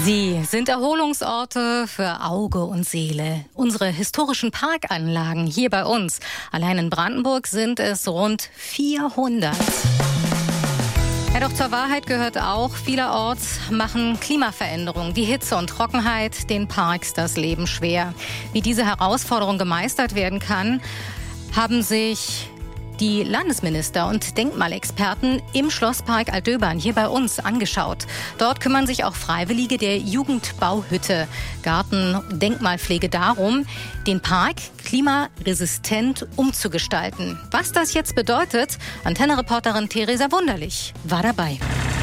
Sie sind Erholungsorte für Auge und Seele. Unsere historischen Parkanlagen hier bei uns. Allein in Brandenburg sind es rund 400. Ja, doch zur Wahrheit gehört auch, vielerorts machen Klimaveränderungen, wie Hitze und Trockenheit, den Parks das Leben schwer. Wie diese Herausforderung gemeistert werden kann, haben sich die Landesminister und Denkmalexperten im Schlosspark Altdöbern hier bei uns angeschaut. Dort kümmern sich auch Freiwillige der Jugendbauhütte Garten-Denkmalpflege darum, den Park klimaresistent umzugestalten. Was das jetzt bedeutet, Antenne-Reporterin Theresa Wunderlich war dabei.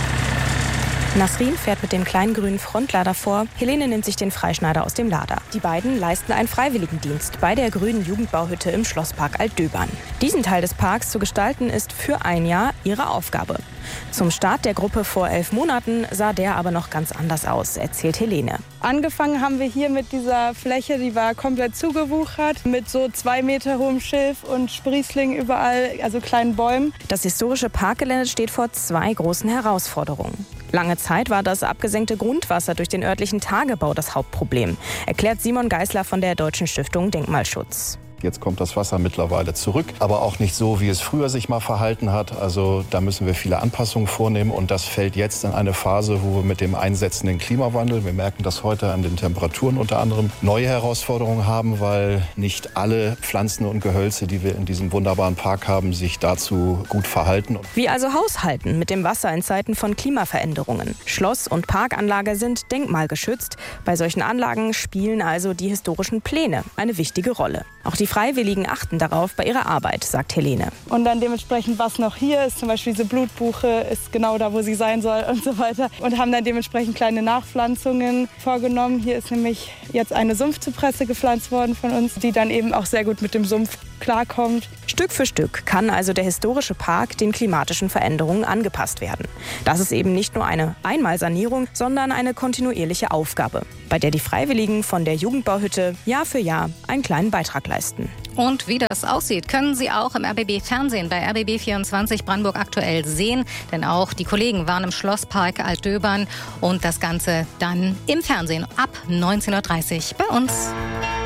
Nasrin fährt mit dem kleinen grünen Frontlader vor. Helene nimmt sich den Freischneider aus dem Lader. Die beiden leisten einen Freiwilligendienst bei der grünen Jugendbauhütte im Schlosspark Altdöbern. Diesen Teil des Parks zu gestalten, ist für ein Jahr ihre Aufgabe. Zum Start der Gruppe vor 11 Monaten sah der aber noch ganz anders aus, erzählt Helene. Angefangen haben wir hier mit dieser Fläche, die war komplett zugewuchert, mit so 2 Meter hohem Schilf und Sprießling überall, also kleinen Bäumen. Das historische Parkgelände steht vor 2 großen Herausforderungen. Lange Zeit war das abgesenkte Grundwasser durch den örtlichen Tagebau das Hauptproblem, erklärt Simon Geisler von der Deutschen Stiftung Denkmalschutz. Jetzt kommt das Wasser mittlerweile zurück, aber auch nicht so, wie es früher sich mal verhalten hat. Also da müssen wir viele Anpassungen vornehmen und das fällt jetzt in eine Phase, wo wir mit dem einsetzenden Klimawandel, wir merken das heute an den Temperaturen unter anderem, neue Herausforderungen haben, weil nicht alle Pflanzen und Gehölze, die wir in diesem wunderbaren Park haben, sich dazu gut verhalten. Wie also haushalten mit dem Wasser in Zeiten von Klimaveränderungen? Schloss- und Parkanlage sind denkmalgeschützt. Bei solchen Anlagen spielen also die historischen Pläne eine wichtige Rolle. Auch die Freiwilligen achten darauf bei ihrer Arbeit, sagt Helene. Und dann dementsprechend, was noch hier ist, zum Beispiel diese Blutbuche ist genau da, wo sie sein soll und so weiter. Und haben dann dementsprechend kleine Nachpflanzungen vorgenommen. Hier ist nämlich jetzt eine Sumpfzypresse gepflanzt worden von uns, die dann eben auch sehr gut mit dem Sumpf klarkommt. Stück für Stück kann also der historische Park den klimatischen Veränderungen angepasst werden. Das ist eben nicht nur eine Einmalsanierung, sondern eine kontinuierliche Aufgabe, bei der die Freiwilligen von der Jugendbauhütte Jahr für Jahr einen kleinen Beitrag leisten. Und wie das aussieht, können Sie auch im RBB-Fernsehen bei RBB24 Brandenburg aktuell sehen. Denn auch die Kollegen waren im Schlosspark Altdöbern und das Ganze dann im Fernsehen ab 19:30 Uhr bei uns.